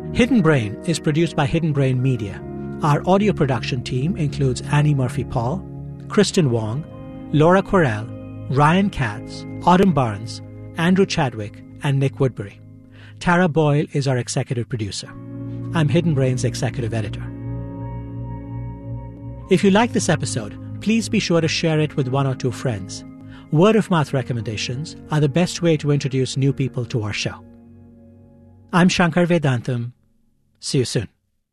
Hidden Brain is produced by Hidden Brain Media. Our audio production team includes Annie Murphy-Paul, Kristen Wong, Laura Correll, Ryan Katz, Autumn Barnes, Andrew Chadwick, and Nick Woodbury. Tara Boyle is our executive producer. I'm Hidden Brain's executive editor. If you like this episode, please be sure to share it with one or two friends. Word-of-mouth recommendations are the best way to introduce new people to our show. I'm Shankar Vedantam. See you soon.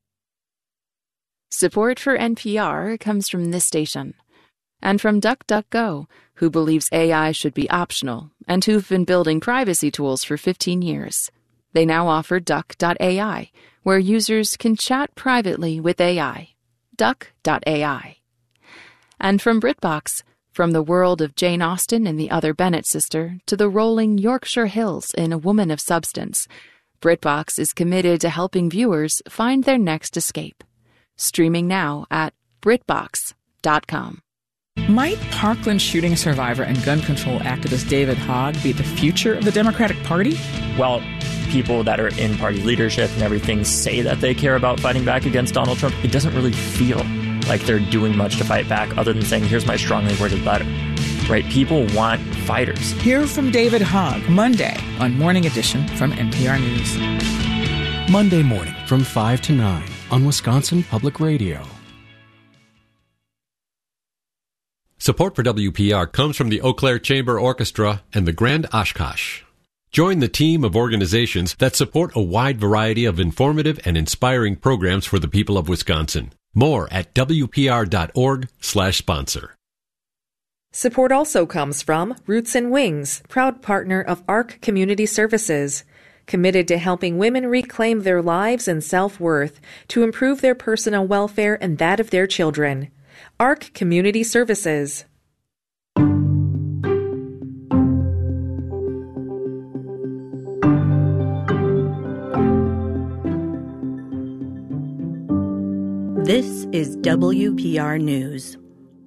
Support for NPR comes from this station and from DuckDuckGo, who believes AI should be optional and who've been building privacy tools for 15 years. They now offer Duck.ai, where users can chat privately with AI. Duck.ai. And from BritBox, from the world of Jane Austen and the Other Bennet sister to the rolling Yorkshire Hills in A Woman of Substance, BritBox is committed to helping viewers find their next escape. Streaming now at BritBox.com. Might Parkland shooting survivor and gun control activist David Hogg be the future of the Democratic Party? Well, people that are in party leadership and everything say that they care about fighting back against Donald Trump. It doesn't really feel like they're doing much to fight back other than saying, here's my strongly worded letter. Right? People want fighters. Hear from David Hogg Monday on Morning Edition from NPR News. Monday morning from 5 to 9 on Wisconsin Public Radio. Support for WPR comes from the Eau Claire Chamber Orchestra and the Grand Oshkosh. Join the team of organizations that support a wide variety of informative and inspiring programs for the people of Wisconsin. More at WPR.org/sponsor. Support also comes from Roots and Wings, proud partner of ARC Community Services, committed to helping women reclaim their lives and self-worth to improve their personal welfare and that of their children. ARC Community Services. This is WPR News.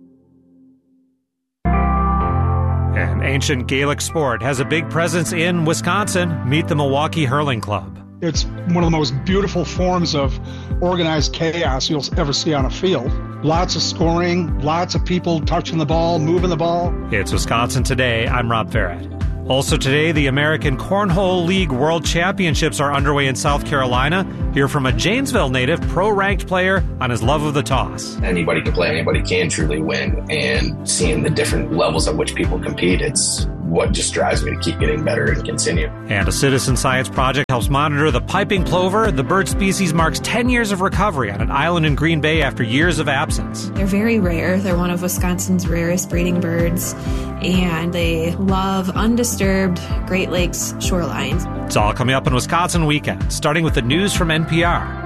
An ancient Gaelic sport has a big presence in Wisconsin. Meet the Milwaukee Hurling Club. It's one of the most beautiful forms of organized chaos you'll ever see on a field. Lots of scoring, lots of people touching the ball, moving the ball. It's Wisconsin Today. I'm Rob Farrett. Also today, the American Cornhole League World Championships are underway in South Carolina. Hear from a Janesville native pro-ranked player on his love of the toss. Anybody can play, anybody can truly win. And seeing the different levels at which people compete, it's what just drives me to keep getting better and continue. And a citizen science project helps monitor the piping plover. The bird species marks 10 years of recovery on an island in Green Bay after years of absence. They're very rare. They're one of Wisconsin's rarest breeding birds, and they love undisturbed Great Lakes shorelines. It's all coming up in Wisconsin Weekend, starting with the news from NPR.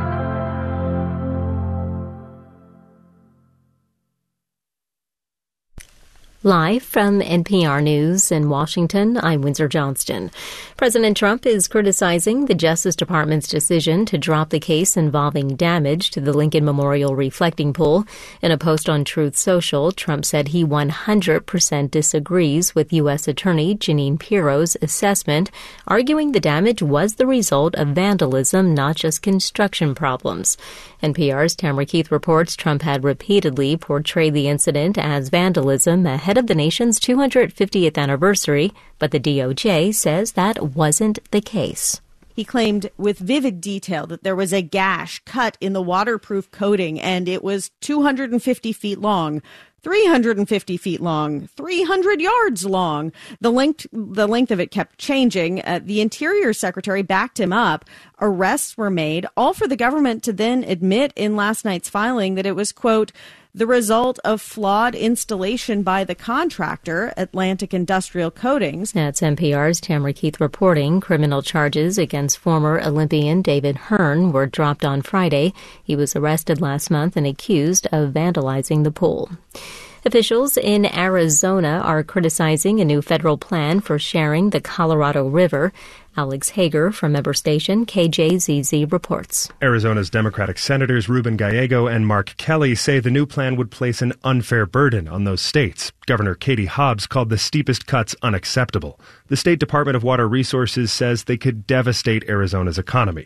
Live from NPR News in Washington, I'm Windsor Johnston. President Trump is criticizing the Justice Department's decision to drop the case involving damage to the Lincoln Memorial reflecting pool. In a post on Truth Social, Trump said he 100% disagrees with U.S. Attorney Jeanine Pirro's assessment, arguing the damage was the result of vandalism, not just construction problems. NPR's Tamara Keith reports Trump had repeatedly portrayed the incident as vandalism ahead of the nation's 250th anniversary, but the DOJ says that wasn't the case. He claimed with vivid detail that there was a gash cut in the waterproof coating and it was 250 feet long, 350 feet long, 300 yards long. The length of it kept changing. The Interior Secretary backed him up. Arrests were made, all for the government to then admit in last night's filing that it was, quote, the result of flawed installation by the contractor, Atlantic Industrial Coatings. That's NPR's Tamara Keith reporting. Criminal charges against former Olympian David Hearn were dropped on Friday. He was arrested last month and accused of vandalizing the pool. Officials in Arizona are criticizing a new federal plan for sharing the Colorado River. Alex Hager from member station KJZZ reports. Arizona's Democratic Senators Ruben Gallego and Mark Kelly say the new plan would place an unfair burden on those states. Governor Katie Hobbs called the steepest cuts unacceptable. The State Department of Water Resources says they could devastate Arizona's economy.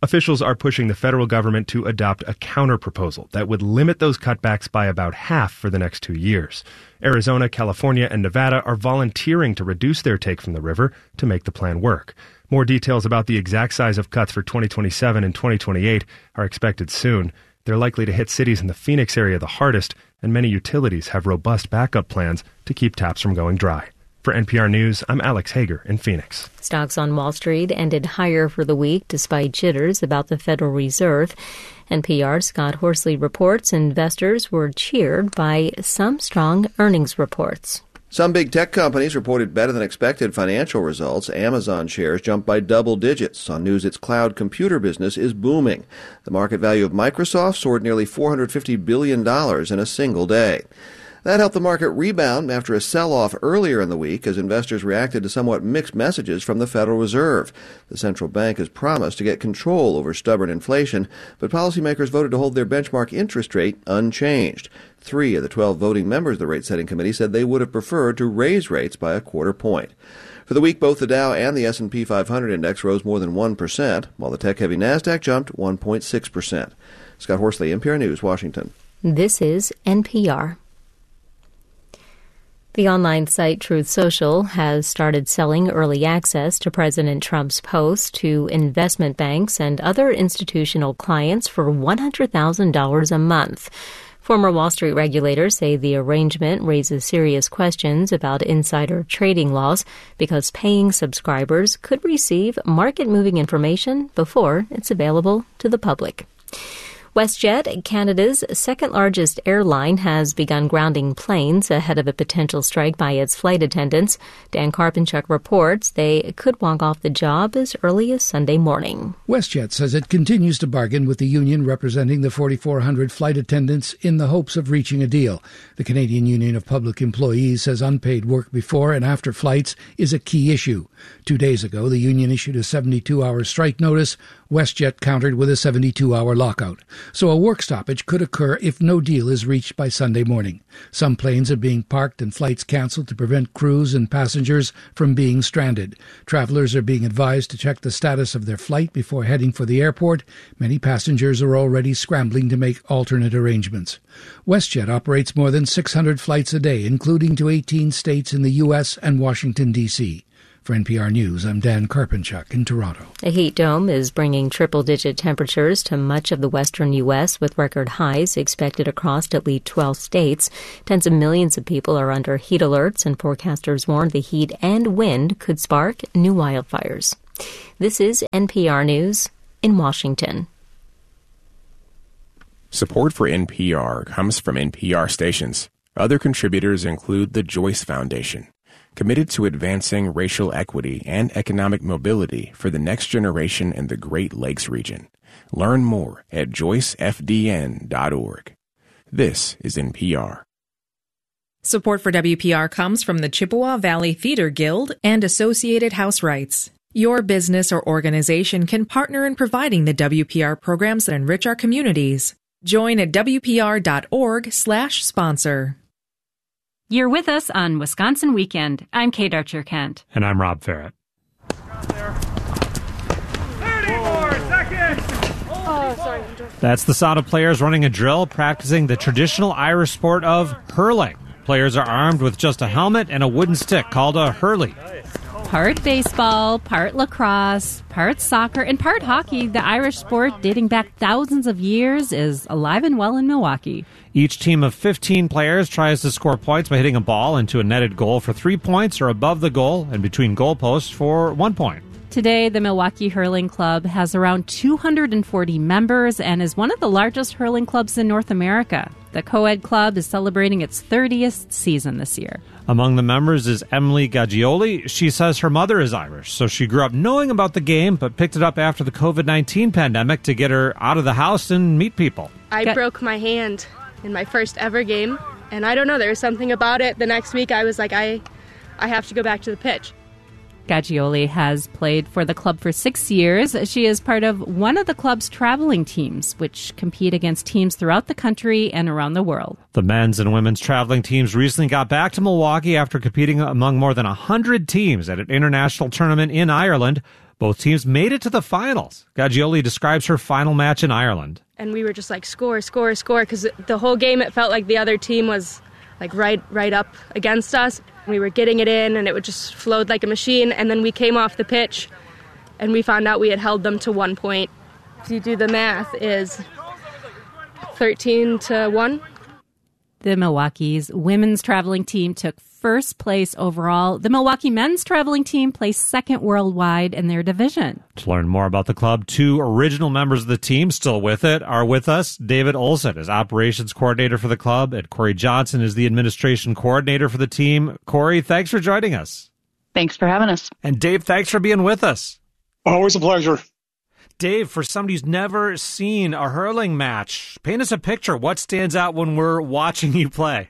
Officials are pushing the federal government to adopt a counterproposal that would limit those cutbacks by about half for the next 2 years. Arizona, California, and Nevada are volunteering to reduce their take from the river to make the plan work. More details about the exact size of cuts for 2027 and 2028 are expected soon. They're likely to hit cities in the Phoenix area the hardest, and many utilities have robust backup plans to keep taps from going dry. For NPR News, I'm Alex Hager in Phoenix. Stocks on Wall Street ended higher for the week despite jitters about the Federal Reserve. NPR's Scott Horsley reports investors were cheered by some strong earnings reports. Some big tech companies reported better than expected financial results. Amazon shares jumped by double digits on news its cloud computer business is booming. The market value of Microsoft soared nearly $450 billion in a single day. That helped the market rebound after a sell-off earlier in the week as investors reacted to somewhat mixed messages from the Federal Reserve. The central bank has promised to get control over stubborn inflation, but policymakers voted to hold their benchmark interest rate unchanged. 3 of the 12 voting members of the rate-setting committee said they would have preferred to raise rates by a quarter point. For the week, both the Dow and the S&P 500 index rose more than 1%, while the tech-heavy NASDAQ jumped 1.6%. Scott Horsley, NPR News, Washington. This is NPR. The online site Truth Social has started selling early access to President Trump's posts to investment banks and other institutional clients for $100,000 a month. Former Wall Street regulators say the arrangement raises serious questions about insider trading laws because paying subscribers could receive market-moving information before it's available to the public. WestJet, Canada's second-largest airline, has begun grounding planes ahead of a potential strike by its flight attendants. Dan Karpenchuk reports they could walk off the job as early as Sunday morning. WestJet says it continues to bargain with the union representing the 4,400 flight attendants in the hopes of reaching a deal. The Canadian Union of Public Employees says unpaid work before and after flights is a key issue. 2 days ago, the union issued a 72-hour strike notice. WestJet countered with a 72-hour lockout. So a work stoppage could occur if no deal is reached by Sunday morning. Some planes are being parked and flights canceled to prevent crews and passengers from being stranded. Travelers are being advised to check the status of their flight before heading for the airport. Many passengers are already scrambling to make alternate arrangements. WestJet operates more than 600 flights a day, including to 18 states in the U.S. and Washington, D.C. For NPR News, I'm Dan Karpenchuk in Toronto. A heat dome is bringing triple-digit temperatures to much of the western U.S., with record highs expected across at least 12 states. Tens of millions of people are under heat alerts, and forecasters warn the heat and wind could spark new wildfires. This is NPR News in Washington. Support for NPR comes from NPR stations. Other contributors include the Joyce Foundation, committed to advancing racial equity and economic mobility for the next generation in the Great Lakes region. Learn more at joycefdn.org. This is NPR. Support for WPR comes from the Chippewa Valley Theater Guild and Associated House Rights. Your business or organization can partner in providing the WPR programs that enrich our communities. Join at WPR.org/sponsor. You're with us on Wisconsin Weekend. I'm Kate Archer-Kent. And I'm Rob Ferret. 30 more seconds! Oh, sorry. That's the sound of players running a drill, practicing the traditional Irish sport of hurling. Players are armed with just a helmet and a wooden stick called a hurley. Part baseball, part lacrosse, part soccer, and part hockey, the Irish sport dating back thousands of years is alive and well in Milwaukee. Each team of 15 players tries to score points by hitting a ball into a netted goal for 3 points or above the goal and between goalposts for 1 point. Today, the Milwaukee Hurling Club has around 240 members and is one of the largest hurling clubs in North America. The co-ed club is celebrating its 30th season this year. Among the members is Emily Gaggioli. She says her mother is Irish, so she grew up knowing about the game, but picked it up after the COVID-19 pandemic to get her out of the house and meet people. I broke my hand in my first ever game, and I don't know, there was something about it. The next week I was like, I have to go back to the pitch. Gaggioli has played for the club for 6 years. She is part of one of the club's traveling teams, which compete against teams throughout the country and around the world. The men's and women's traveling teams recently got back to Milwaukee after competing among more than 100 teams at an international tournament in Ireland. Both teams made it to the finals. Gaggioli describes her final match in Ireland. And we were just like, score, score, score, because the whole game it felt like the other team was like right up against us. We were getting it in, and it would just flowed like a machine. And then we came off the pitch, and we found out we had held them to 1 point. If you do the math, is 13-1. The Milwaukee's women's traveling team took first place overall. The Milwaukee men's traveling team placed second worldwide in their division. To learn more about the club, 2 original members of the team still with it are with us. David Olson is operations coordinator for the club, and Corey Johnson is the administration coordinator for the team. Corey, thanks for joining us. Thanks for having us. And Dave, thanks for being with us. Always a pleasure. Dave, for somebody who's never seen a hurling match, paint us a picture. What stands out when we're watching you play?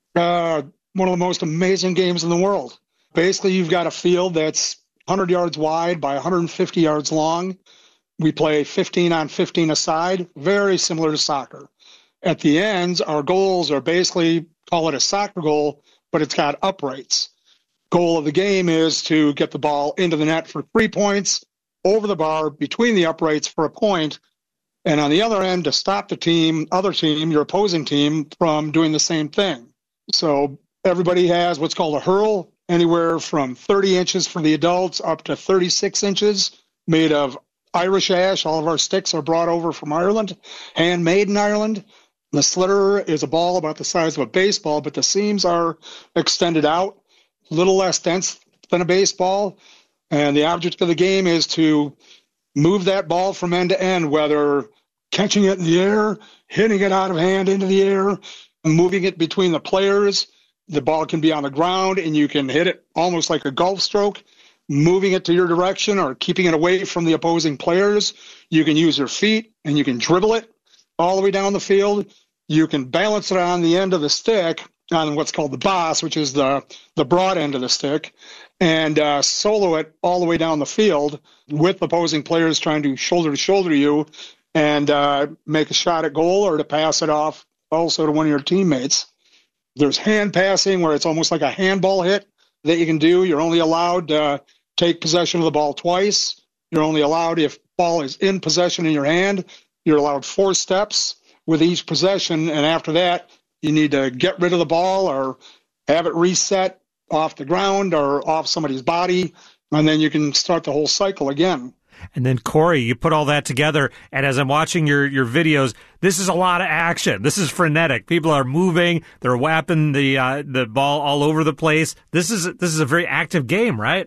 One of the most amazing games in the world. Basically, you've got a field that's 100 yards wide by 150 yards long. We play 15 on 15 aside, very similar to soccer. At the ends, our goals are basically, call it a soccer goal, but it's got uprights. Goal of the game is to get the ball into the net for 3 points, over the bar, between the uprights for a point, and on the other end to stop the other team, your opposing team, from doing the same thing. So everybody has what's called a hurl, anywhere from 30 inches for the adults up to 36 inches, made of Irish ash. All of our sticks are brought over from Ireland, handmade in Ireland. The slitter is a ball about the size of a baseball, but the seams are extended out, a little less dense than a baseball. And the object of the game is to move that ball from end to end, whether catching it in the air, hitting it out of hand into the air, moving it between the players. The ball can be on the ground, and you can hit it almost like a golf stroke, moving it to your direction or keeping it away from the opposing players. You can use your feet, and you can dribble it all the way down the field. You can balance it on the end of the stick, on what's called the boss, which is the broad end of the stick, and solo it all the way down the field with opposing players trying to shoulder you and make a shot at goal or to pass it off also to one of your teammates. There's hand passing, where it's almost like a handball hit that you can do. You're only allowed to take possession of the ball twice. You're only allowed, if ball is in possession in your hand, you're allowed 4 steps with each possession, and after that, you need to get rid of the ball or have it reset off the ground or off somebody's body, and then you can start the whole cycle again. And then, Corey, you put all that together, and as I'm watching your videos, this is a lot of action. This is frenetic. People are moving. They're whapping the ball all over the place. This is a very active game, right?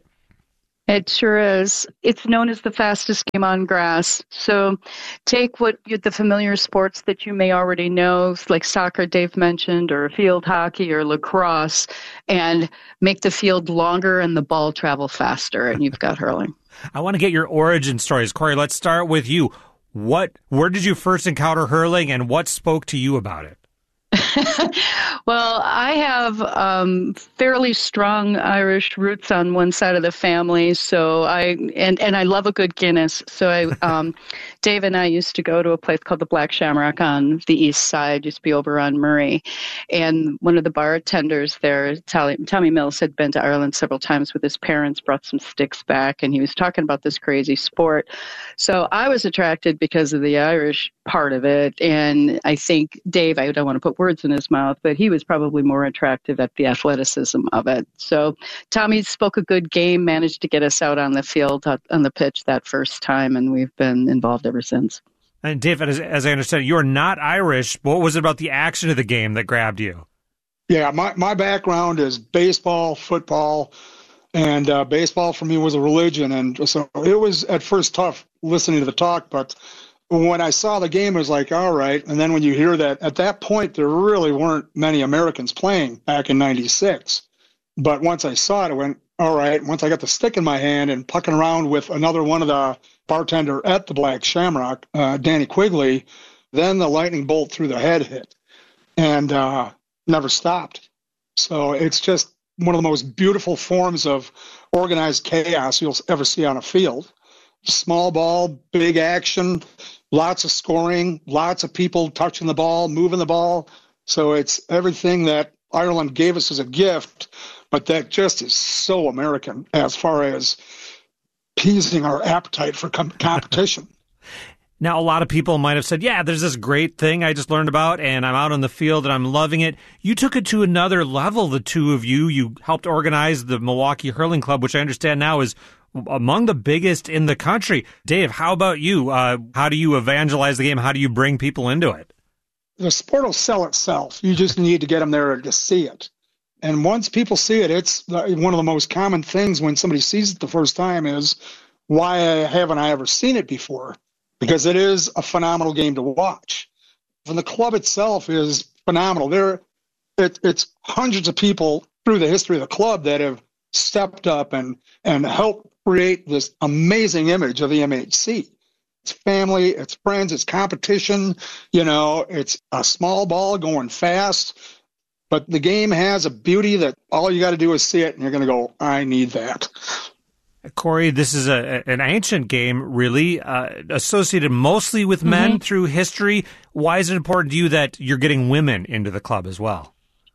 It sure is. It's known as the fastest game on grass. So take the familiar sports that you may already know, like soccer Dave mentioned, or field hockey or lacrosse, and make the field longer and the ball travel faster, and you've got hurling. I want to get your origin stories. Corey, let's start with you. Where did you first encounter hurling, and what spoke to you about it? Well, I have fairly strong Irish roots on one side of the family, so I love a good Guinness. So Dave and I used to go to a place called the Black Shamrock on the east side, used to be over on Murray, and one of the bartenders there, Tommy Mills, had been to Ireland several times with his parents, brought some sticks back, and he was talking about this crazy sport. So I was attracted because of the Irish part of it, and I think Dave, I don't want to put words in his mouth, but he was probably more attractive at the athleticism of it. So Tommy spoke a good game, managed to get us out on the field, on the pitch that first time, and we've been involved ever since. And Dave, as I understand it, you're not Irish. What was it about the action of the game that grabbed you? Yeah, my background is baseball, football, and baseball for me was a religion, and so it was at first tough listening to the talk, but when I saw the game, it was like, all right. And then when you hear that, at that point, there really weren't many Americans playing back in 96. But once I saw it, I went, all right. Once I got the stick in my hand and pucking around with another one of the bartender at the Black Shamrock, Danny Quigley, then the lightning bolt through the head hit and never stopped. So it's just one of the most beautiful forms of organized chaos you'll ever see on a field. Small ball, big action, lots of scoring, lots of people touching the ball, moving the ball. So it's everything that Ireland gave us as a gift, but that just is so American as far as appeasing our appetite for competition. Now, a lot of people might have said, yeah, there's this great thing I just learned about, and I'm out on the field, and I'm loving it. You took it to another level, the two of you. You helped organize the Milwaukee Hurling Club, which I understand now is among the biggest in the country. Dave, how about you? How do you evangelize the game? How do you bring people into it? The sport will sell itself. You just need to get them there to see it. And once people see it, it's one of the most common things when somebody sees it the first time is, why haven't I ever seen it before? Because it is a phenomenal game to watch. And the club itself is phenomenal. It's hundreds of people through the history of the club that have stepped up and helped create this amazing image of the MHC. It's family, it's friends, it's competition. It's a small ball going fast. But the game has a beauty that all you got to do is see it, and you're going to go, I need that. Corey, this is an ancient game, really, associated mostly with men through history. Why is it important to you that you're getting women into the club as well?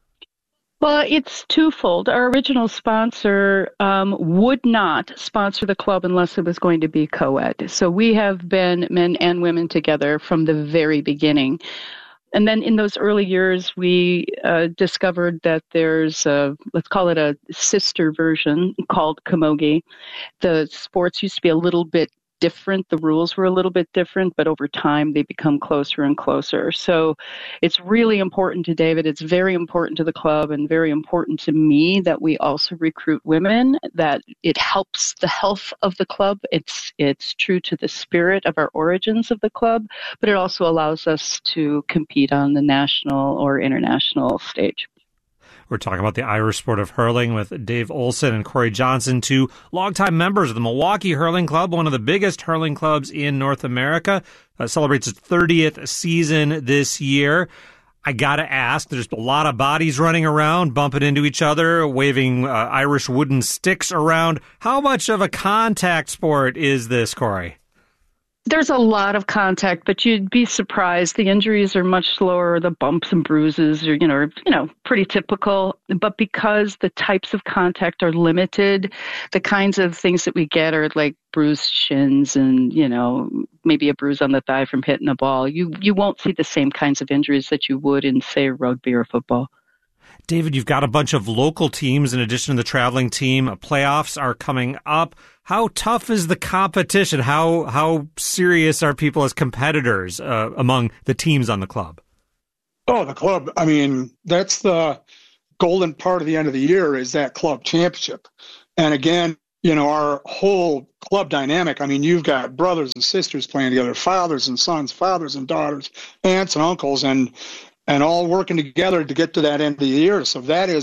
Well, it's twofold. Our original sponsor would not sponsor the club unless it was going to be co-ed. So we have been men and women together from the very beginning. And then in those early years, we discovered that there's let's call it a sister version called Camogie. The sports used to be a little bit different. The rules were a little bit different, but over time they become closer and closer. So it's really important to David. It's very important to the club and very important to me that we also recruit women, that it helps the health of the club. It's true to the spirit of our origins of the club, but it also allows us to compete on the national or international stage. We're talking about the Irish sport of hurling with Dave Olson and Corey Johnson, two longtime members of the Milwaukee Hurling Club, one of the biggest hurling clubs in North America. Celebrates its 30th season this year. I got to ask, there's a lot of bodies running around, bumping into each other, waving Irish wooden sticks around. How much of a contact sport is this, Corey? There's a lot of contact, but you'd be surprised. The injuries are much slower. The bumps and bruises are, pretty typical. But because the types of contact are limited, the kinds of things that we get are like bruised shins and, maybe a bruise on the thigh from hitting a ball. You won't see the same kinds of injuries that you would in, say, rugby or football. David, you've got a bunch of local teams in addition to the traveling team. Playoffs are coming up. How tough is the competition? How serious are people as competitors among the teams on the club? Oh, the club. I mean, that's the golden part of the end of the year is that club championship. And again, our whole club dynamic, I mean, you've got brothers and sisters playing together, fathers and sons, fathers and daughters, aunts and uncles, and all working together to get to that end of the year. So that's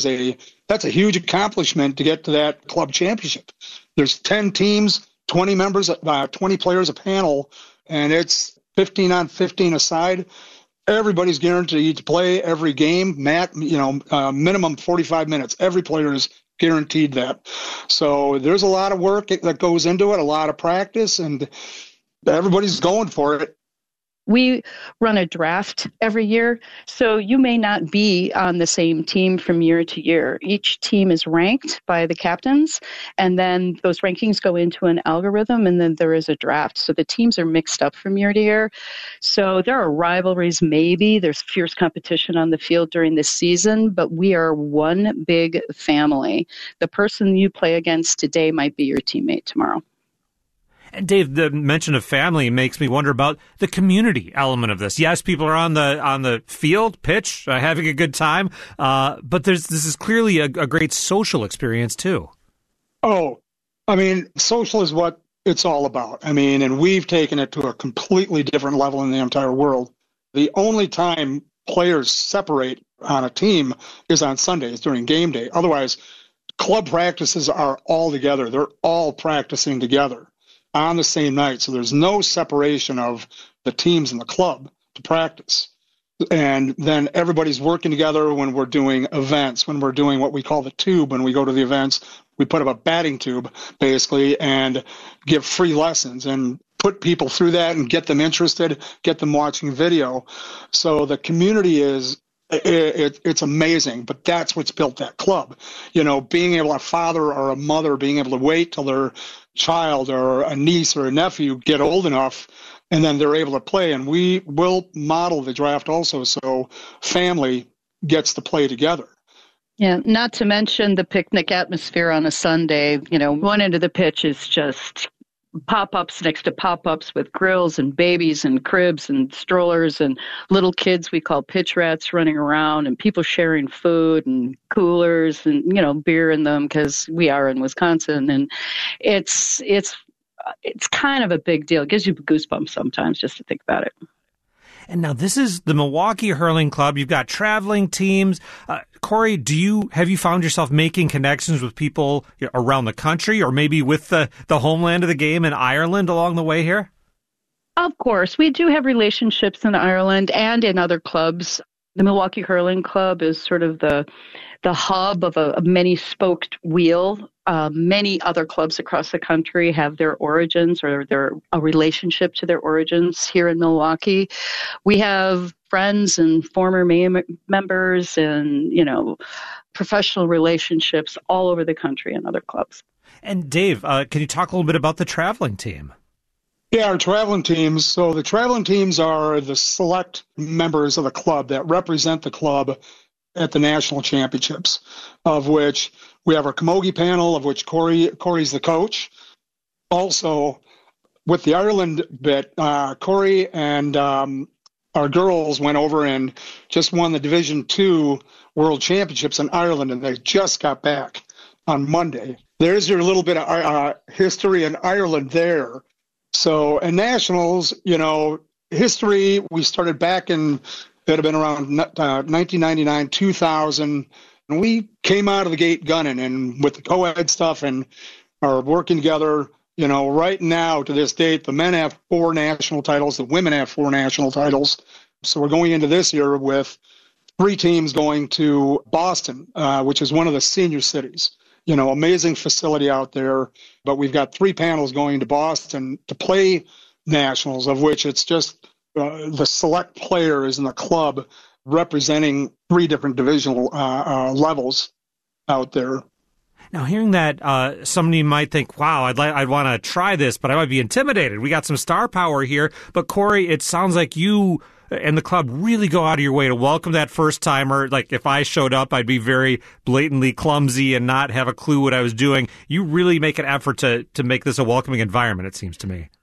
a huge accomplishment to get to that club championship. There's 10 teams, 20 members, 20 players a panel, and it's 15 on 15 aside. Everybody's guaranteed to play every game, minimum 45 minutes. Every player is guaranteed that. So there's a lot of work that goes into it, a lot of practice, and everybody's going for it. We run a draft every year, so you may not be on the same team from year to year. Each team is ranked by the captains, and then those rankings go into an algorithm, and then there is a draft. So the teams are mixed up from year to year. So there are rivalries, maybe. There's fierce competition on the field during the season, but we are one big family. The person you play against today might be your teammate tomorrow. And Dave, the mention of family makes me wonder about the community element of this. Yes, people are on the field, pitch, having a good time, but this is clearly a great social experience too. Oh, I mean, social is what it's all about. I mean, and we've taken it to a completely different level in the entire world. The only time players separate on a team is on Sundays during game day. Otherwise, club practices are all together. They're all practicing together on the same night. So there's no separation of the teams in the club to practice. And then everybody's working together when we're doing events, when we're doing what we call the tube. When we go to the events, we put up a batting tube, basically, and give free lessons and put people through that and get them interested, get them watching video. So the community is It's amazing, but that's what's built that club. Being able, a father or a mother being able to wait till their child or a niece or a nephew get old enough, and then they're able to play. And we will model the draft also, so family gets to play together. Yeah, not to mention the picnic atmosphere on a Sunday. One end of the pitch is just pop-ups next to pop-ups with grills and babies and cribs and strollers and little kids we call pitch rats running around, and people sharing food and coolers and beer in them because we are in Wisconsin, and it's kind of a big deal. It gives you goosebumps sometimes just to think about it. And now this is the Milwaukee Hurling Club. You've got traveling teams. Corey, have you found yourself making connections with people around the country, or maybe with the homeland of the game in Ireland along the way here? Of course. We do have relationships in Ireland and in other clubs. The Milwaukee Hurling Club is sort of the hub of a many-spoked wheel. Many other clubs across the country have their origins or a relationship to their origins here in Milwaukee. We have friends and former members and, professional relationships all over the country in other clubs. And Dave, can you talk a little bit about the traveling team? Yeah, our traveling teams. So the traveling teams are the select members of the club that represent the club at the national championships, of which we have our camogie panel, of which Corey's the coach. Also, with the Ireland bit, Corey and our girls went over and just won the Division II World Championships in Ireland, and they just got back on Monday. There's your little bit of history in Ireland there. So, and nationals, history, we started back in, it had been around 1999, 2000, and we came out of the gate gunning, and with the co-ed stuff and are working together, right now to this date, the men have 4 national titles, the women have 4 national titles. So we're going into this year with 3 teams going to Boston, which is one of the senior cities. Amazing facility out there, but we've got 3 panels going to Boston to play nationals, of which it's just the select players in the club representing 3 different divisional levels out there. Now, hearing that, somebody might think, wow, I'd want to try this, but I might be intimidated. We got some star power here. But, Corey, it sounds like you and the club really go out of your way to welcome that first-timer. Like, if I showed up, I'd be very blatantly clumsy and not have a clue what I was doing. You really make an effort to make this a welcoming environment, it seems to me.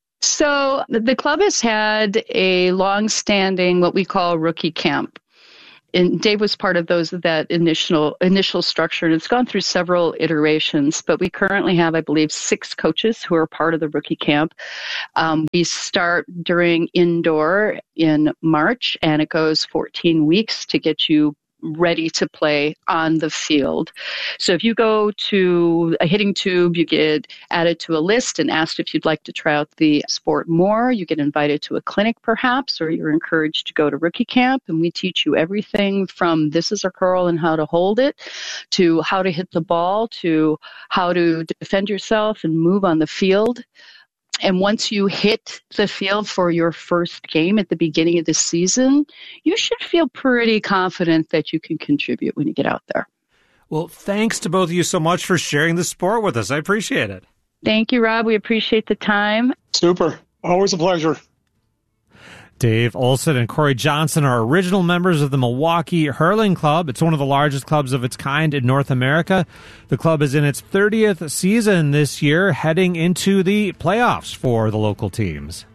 So the club has had a long-standing, what we call rookie camp. And Dave was part of that initial structure, and it's gone through several iterations. But we currently have, I believe, 6 coaches who are part of the rookie camp. We start during indoor in March, and it goes 14 weeks to get you ready to play on the field. So if you go to a hitting tube, you get added to a list and asked if you'd like to try out the sport more. You get invited to a clinic perhaps, or you're encouraged to go to rookie camp, and we teach you everything from this is a curl and how to hold it, to how to hit the ball, to how to defend yourself and move on the field. And once you hit the field for your first game at the beginning of the season, you should feel pretty confident that you can contribute when you get out there. Well, thanks to both of you so much for sharing the sport with us. I appreciate it. Thank you, Rob. We appreciate the time. Super. Always a pleasure. Dave Olson and Corey Johnson are original members of the Milwaukee Hurling Club. It's one of the largest clubs of its kind in North America. The club is in its 30th season this year, heading into the playoffs for the local teams.